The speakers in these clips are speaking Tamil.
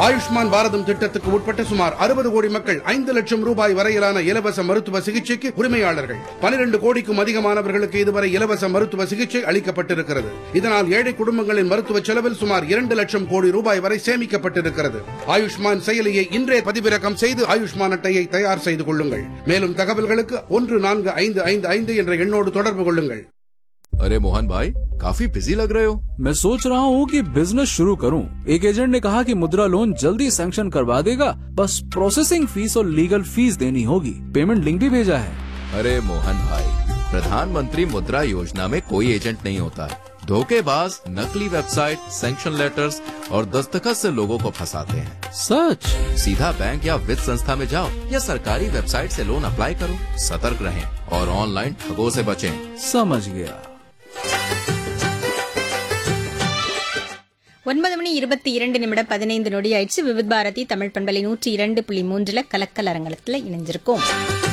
ஆயுஷ்மான் பாரதம் திட்டத்துக்கு உட்பட்ட சுமார் 60 கோடி மக்கள் 5 லட்சம் ரூபாய் வரையிலான இலவச மருத்துவ சிகிச்சைக்கு உரிமையாளர்கள். 12 கோடிக்கும் அதிகமானவர்களுக்கு இதுவரை இலவச மருத்துவ சிகிச்சை அளிக்கப்பட்டிருக்கிறது. இதனால் ஏழை குடும்பங்களின் மருத்துவ செலவில் சுமார் 2 லட்சம் கோடி ரூபாய் வரை சேமிக்கப்பட்டிருக்கிறது. ஆயுஷ்மான் செயலியை இன்றே பதிவிறக்கம் செய்து ஆயுஷ்மான் அட்டையை தயார் செய்து கொள்ளுங்கள். மேலும் தகவல்களுக்கு 14555 என்ற எண்ணோடு தொடர்பு கொள்ளுங்கள். अरे मोहन भाई, काफी बिजी लग रहे हो। मैं सोच रहा हूँ कि बिजनेस शुरू करूँ। एक एजेंट ने कहा कि मुद्रा लोन जल्दी सैंक्शन करवा देगा, बस प्रोसेसिंग फीस और लीगल फीस देनी होगी। पेमेंट लिंक भी भेजा है। अरे मोहन भाई, प्रधानमंत्री मुद्रा योजना में कोई एजेंट नहीं होता है। धोखेबाज नकली वेबसाइट, सैंक्शन लेटर्स और दस्तखत से लोगों को फंसाते हैं। सच? सीधा बैंक या वित्त संस्था में जाओ या सरकारी वेबसाइट से लोन अप्लाई करो। सतर्क रहें और ऑनलाइन ठगों से बचें। समझ गया। 9:22 ஆயிடுச்சு. விவித் பாரதி தமிழ் பண்பலை 102.3 கலக்கல் அரங்கத்துல இணைஞ்சிருக்கோம்.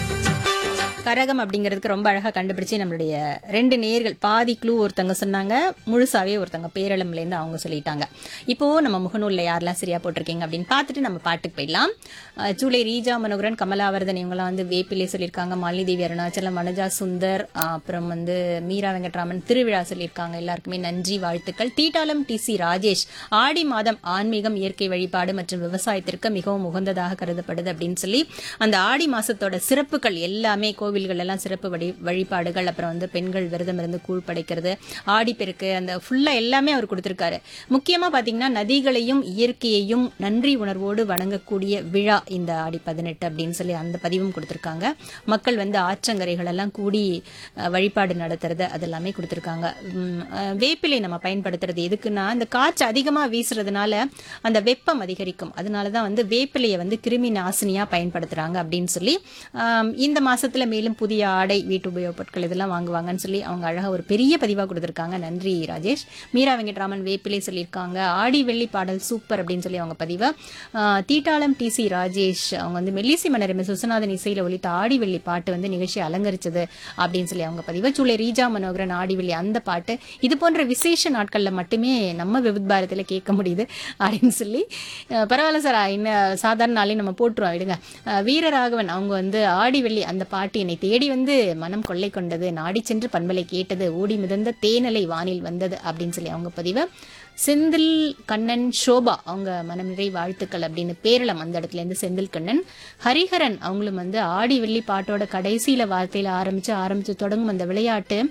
கரகம் அப்படிங்கிறதுக்கு ரொம்ப அழகா கண்டுபிடிச்சு நம்மளுடைய 2 நேயர்கள் பாதி க்ளூ ஒருத்தங்க சொன்னாங்க, முழுசாவே ஒருத்தங்க பேரளம்ல இருந்து அவங்க சொல்லிட்டாங்க. இப்போ நம்ம முகநூல்ல யாரெல்லாம் சரியா போட்டிருக்கீங்க அப்படின்னு பார்த்துட்டு நம்ம பாட்டுக்கு போயிடலாம். ஜூலை ரீஜா மனோகரன், கமலாவர்தன் இவங்கெல்லாம் வந்து வேப்பிலே சொல்லியிருக்காங்க. மாலினி தேவி அருணாச்சலம், மனஜா சுந்தர், அப்புறம் வந்து மீரா வெங்கட்ராமன் திருவிழா சொல்லியிருக்காங்க. எல்லாருக்குமே நன்றி, வாழ்த்துக்கள். தீட்டாலம் டிசி ராஜேஷ், ஆடி மாதம் ஆன்மீகம், இயற்கை வழிபாடு மற்றும் விவசாயத்திற்கு மிகவும் உகந்ததாக கருதப்படுது அப்படின்னு சொல்லி அந்த ஆடி மாசத்தோட சிறப்புகள் எல்லாமே கோவில்கள் எல்லாம் சிறப்பு வழிபாடுகள், அப்புறம் வந்து பெண்கள் விரதம் இருந்து கூழ் படைக்கிறது, ஆடிப்பெருக்கு, அந்த ஃபுல்லா எல்லாமே அவர் கொடுத்திருக்காரு. முக்கியமா பாத்தீங்கன்னா நதிகளையும் இயற்கையையும் நன்றி உணர்வோடு வணங்கக்கூடிய விழா இந்த ஆடி 18 அப்படின்னு சொல்லி அந்த பதிவும் கொடுத்திருக்காங்க. மக்கள் வந்து ஆற்றங்கரைகள் எல்லாம் கூடி வழிபாடு நடத்துறது அதெல்லாமே கொடுத்திருக்காங்க. வேப்பிலை நம்ம பயன்படுத்துறது எதுக்குன்னா, இந்த காற்று அதிகமா வீசுறதுனால அந்த வெப்பம் அதிகரிக்கும். அதனாலதான் வந்து வேப்பிலையை வந்து கிருமி நாசினியா பயன்படுத்துறாங்க அப்படின்னு சொல்லி இந்த மாசத்துல மேலும் புதிய ஆடை, வீட்டு உபயோக பொருட்கள் இதெல்லாம் வாங்குவாங்கன்னு சொல்லி அவங்க அழகா ஒரு பெரிய பதிவா கொடுத்திருக்காங்க. நன்றி ராஜேஷ். மீரா வெங்கட்ராமன் வேப்பிலை சொல்லியிருக்காங்க. ஆடி வெள்ளி பாடல் சூப்பர் அப்படின்னு சொல்லி அவங்க பதிவை. தீட்டாளம் டிசி ராஜேஷ் அவங்க வந்து மெல்லிசி மன்னர் எம். சுசநாதன் இசையில ஒலித்த ஆடி வெள்ளி பாட்டு வந்து நிகழ்ச்சி அலங்கரிச்சது அப்படின்னு சொல்லி அவங்க பதிவை. சூளை ரீஜா மனோகரன் ஆடி வெள்ளி அந்த பாட்டு இது போன்ற விசேஷ நாட்கள்ல மட்டுமே நம்ம விவித் பாரதியில கேட்க முடியுது அப்படின்னு சொல்லி, பரவாயில்ல சார், இன்னும் சாதாரண நாளே நம்ம போட்டுருவோம் விடுங்க. வீரராகவன் அவங்க வந்து ஆடி வெள்ளி அந்த பாட்டு என்னை தேடி வந்து மனம் கொள்ளை கொண்டது, நாடி சென்று பண்பலை கேட்டது, ஓடி மிதந்த தேனலை வானில் வந்தது அப்படின்னு சொல்லி அவங்க பதிவு. செந்தில் கண்ணன் சோபா அவங்க மனம் நிறை வாழ்த்துக்கள் அப்படின்னு பேரளம் அந்த இடத்துல இருந்து செந்தில் கண்ணன். ஹரிஹரன் அவங்களும் வந்து ஆடி வெள்ளி பாட்டோட கடைசியில வார்த்தையில ஆரம்பிச்சு தொடங்கும் அந்த விளையாட்டு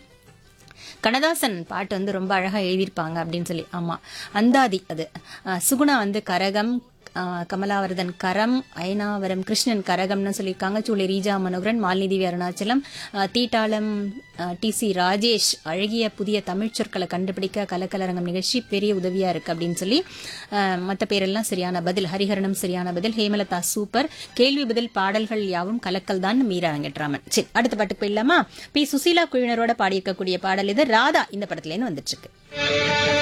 கண்ணதாசன் பாட்டு வந்து ரொம்ப அழகா எழுதியிருப்பாங்க அப்படின்னு சொல்லி. ஆமா, அந்தாதி அது. சுகுணா வந்து கரகம், கமலாவர்தன் கரம், அயனாவரம் கிருஷ்ணன் கரகம்னு சொல்லியிருக்காங்க. சூளை ரீஜா மனோகரன், மாலினி தேவி அருணாச்சலம், தீட்டாளம் டிசி ராஜேஷ் அழகிய புதிய தமிழ் சொற்களை கண்டுபிடிக்க கலக்கலரங்கம் நிகழ்ச்சி பெரிய உதவியா இருக்கு அப்படின்னு சொல்லி மற்ற பேரெல்லாம் சரியான பதில். ஹரிஹரனும் சரியான பதில். ஹேமலதா சூப்பர். கேள்வி பதில் பாடல்கள் யாவும் கலக்கல் தான். மீரா வெங்கட்ராமன். சரி, அடுத்த பாட்டுக்கு போயிடலாமா? பி சுசீலா குழுவினரோட பாடியிருக்கக்கூடிய பாடல் இது. ராதா இந்த படத்துல இருந்து வந்துட்டு இருக்கு.